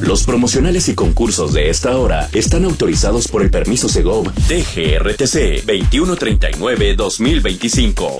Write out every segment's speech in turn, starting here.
Los promocionales y concursos de esta hora están autorizados por el permiso Segov DGRTC 2139-2025.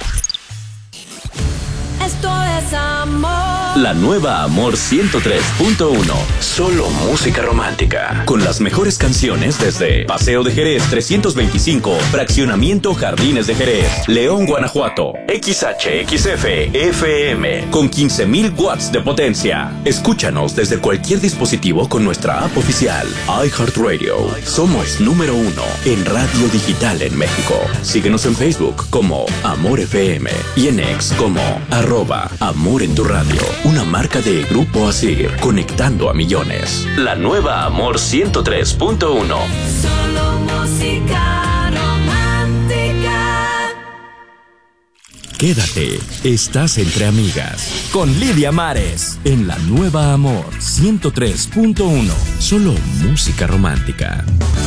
Esto es amor. La nueva Amor 103.1. Solo música romántica. Con las mejores canciones desde Paseo de Jerez 325, Fraccionamiento Jardines de Jerez, León, Guanajuato. XHXF FM con 15,000 watts de potencia. Escúchanos desde cualquier dispositivo con nuestra app oficial. iHeartRadio. Somos número 1 en radio digital en México. Síguenos en Facebook como Amor FM y en X como @Amor en tu radio. Una marca de Grupo Asir, conectando a millones. La nueva Amor 103.1. Solo música romántica. Quédate, estás entre amigas. Con Lidia Mares. En la nueva Amor 103.1. Solo música romántica.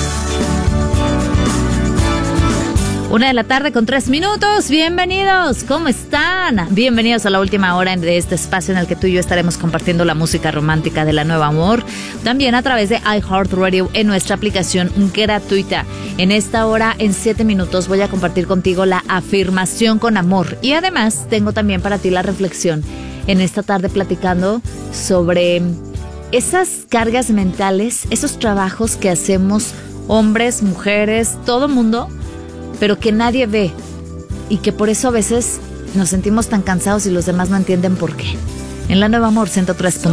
1:03 p.m. Bienvenidos, ¿cómo están? Bienvenidos a la última hora de este espacio en el que tú y yo estaremos compartiendo la música romántica de la nueva Amor, también a través de iHeartRadio en nuestra aplicación gratuita. En esta hora, en 7 minutos, voy a compartir contigo la afirmación con amor y además tengo también para ti la reflexión en esta tarde platicando sobre esas cargas mentales, esos trabajos que hacemos hombres, mujeres, todo mundo, pero que nadie ve y que por eso a veces nos sentimos tan cansados y los demás no entienden por qué. En la nueva Amor 103.